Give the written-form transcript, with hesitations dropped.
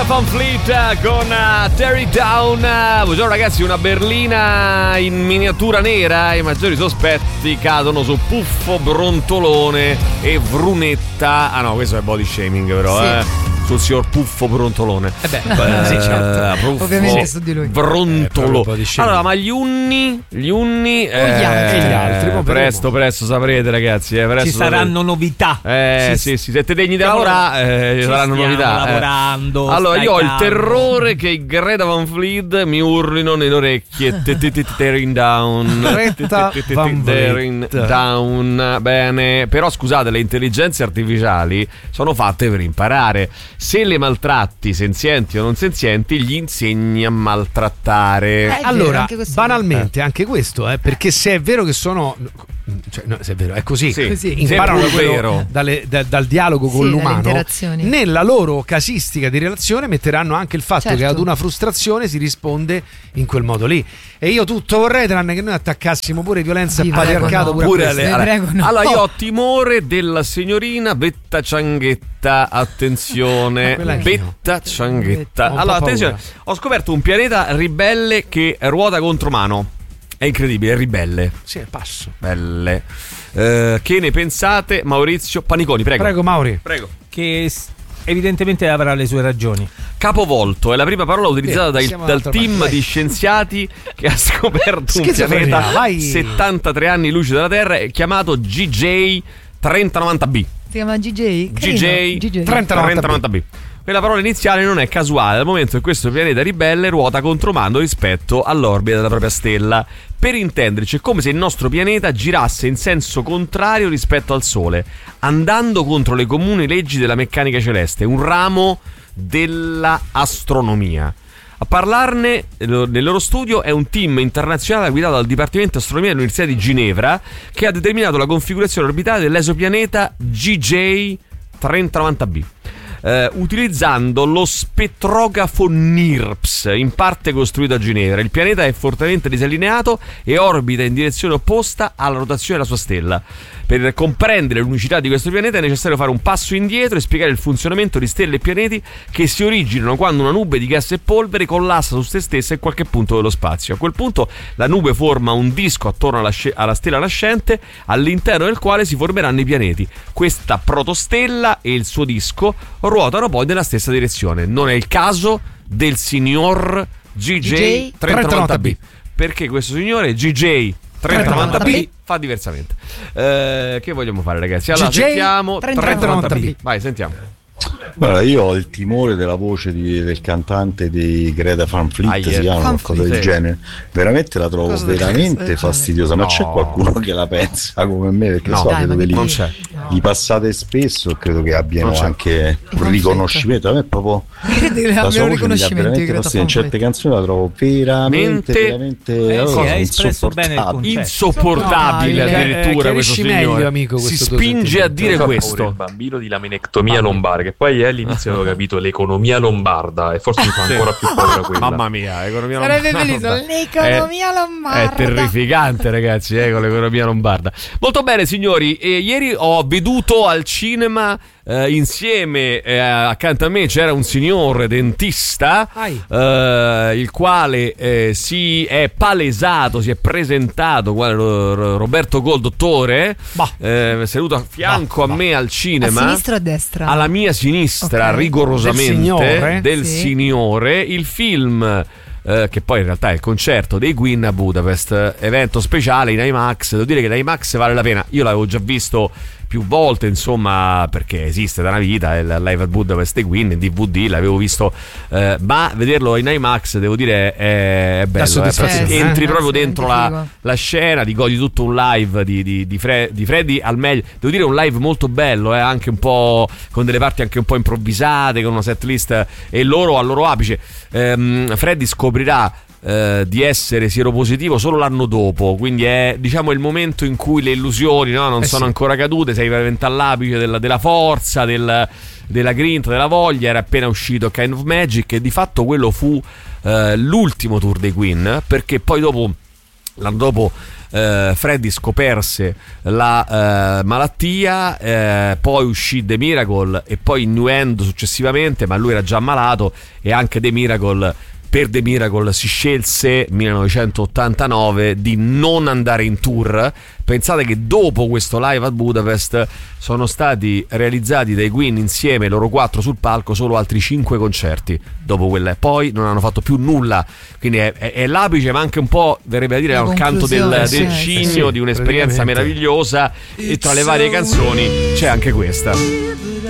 Van Fleet con Tear It Down. Buongiorno ragazzi, una berlina in miniatura nera. I maggiori sospetti cadono su Puffo, Brontolone e Vrunetta. Ah no, questo è body shaming però, sì. Sul signor Puffo Brontolone. Sì, certo. Puffo, ovviamente su di lui. Brontolo. Allora, ma gli unni e gli altri. Presto saprete ragazzi. Ci saranno novità. Sì, siete degni di lavorare, ci saranno novità. Lavorando. Allora, io ho il terrore che i Greta Van Fleet mi urlino nelle orecchie. Tearing down. Tearing down. Bene. Però scusate, le intelligenze artificiali sono fatte per imparare. Se le maltratti, senzienti o non senzienti, gli insegni a maltrattare. Allora, banalmente, anche questo, perché se è vero che sono... Cioè, no, se è vero, è così. Sì. Imparano dal dialogo con l'umano. Nella loro casistica di relazione metteranno anche il fatto che ad una frustrazione si risponde in quel modo lì. E io tutto vorrei, tranne che noi attaccassimo pure violenza e patriarcato pure Allora, io ho timore della signorina Betta Cianghetta. Attenzione, Betta Cianghetta. Allora, attenzione, ho scoperto un pianeta ribelle che ruota contro mano. È incredibile, è ribelle. Sì, è passo. Belle. Che ne pensate? Maurizio Paniconi, prego. Prego, Mauri. Prego. Che evidentemente avrà le sue ragioni. Capovolto è la prima parola utilizzata dal team di scienziati che ha scoperto un pianeta 73 anni luce dalla Terra, chiamato GJ 3090b. Si chiama GJ 3090b. Quella parola iniziale non è casuale, dal momento che questo pianeta ribelle ruota contromano rispetto all'orbita della propria stella. Per intenderci, è come se il nostro pianeta girasse in senso contrario rispetto al Sole, andando contro le comuni leggi della meccanica celeste, un ramo della astronomia. A parlarne nel loro studio è un team internazionale guidato dal Dipartimento di Astronomia dell'Università di Ginevra, che ha determinato la configurazione orbitale dell'esopianeta GJ 3090b. Utilizzando lo spettrografo NIRPS, in parte costruito a Ginevra. Il pianeta è fortemente disallineato e orbita in direzione opposta alla rotazione della sua stella. Per comprendere l'unicità di questo pianeta è necessario fare un passo indietro e spiegare il funzionamento di stelle e pianeti che si originano quando una nube di gas e polvere collassa su se stessa in qualche punto dello spazio. A quel punto la nube forma un disco attorno alla stella nascente, all'interno del quale si formeranno i pianeti. Questa protostella e il suo disco ruotano poi nella stessa direzione. Non è il caso del signor GJ 3090b, perché questo signore GJ 3090b fa diversamente. Che vogliamo fare, ragazzi? Allora, sentiamo 3090b. Vai, sentiamo. Guarda, io ho il timore della voce del cantante di Greta Van Fleet, si chiama qualcosa del genere. Veramente la trovo veramente fastidiosa. Ma c'è qualcuno che la pensa come me? Perché credo che li passate spesso e credo che abbiano anche un riconoscimento. A me è proprio la sua voce mi dà veramente fastidio. In certe canzoni la trovo veramente insopportabile. Addirittura questo signore amico, si spinge a dire questo. Il bambino di laminectomia lombare, che poi all'inizio avevo capito l'economia lombarda e forse mi fa ancora più paura quella. Mamma mia, l'economia sarebbe bellissimo, l'economia lombarda. È terrificante, ragazzi, con l'economia lombarda. Molto bene, signori, ieri ho veduto al cinema insieme, accanto a me c'era un signor dentista il quale si è palesato, si è presentato quale Roberto Gol, dottore, seduto a fianco a me al cinema. A sinistra o a destra? Alla mia sinistra, rigorosamente, del signore. Il film che poi in realtà è il concerto dei Queen a Budapest, evento speciale in IMAX. Devo dire che l'IMAX vale la pena. Io l'avevo già visto più volte, insomma, perché esiste da una vita il Live at Budapest dei Queen in DVD, l'avevo visto, ma vederlo in IMAX devo dire è bello, entri proprio dentro la scena, ti godi tutto un live di Freddy al meglio. Devo dire un live molto bello, anche un po' con delle parti anche un po' improvvisate, con una set list e loro al loro apice. Freddy scoprirà di essere sieropositivo solo l'anno dopo, quindi è, diciamo, il momento in cui le illusioni non sono ancora cadute, sei veramente all'apice della forza, della grinta, della voglia. Era appena uscito Kind of Magic e di fatto quello fu l'ultimo tour dei Queen, perché poi dopo L'anno dopo Freddie scoperse la malattia, poi uscì The Miracle e poi Innuendo successivamente, ma lui era già malato, e anche The Miracle. Per The Miracle si scelse 1989 di non andare in tour. Pensate che dopo questo live a Budapest sono stati realizzati dai Queen insieme, loro 4 sul palco, solo altri 5 concerti dopo quella, poi non hanno fatto più nulla. Quindi è l'apice, ma anche un po', verrebbe a dire, al canto del cigno di un'esperienza meravigliosa. E tra le varie canzoni c'è anche questa.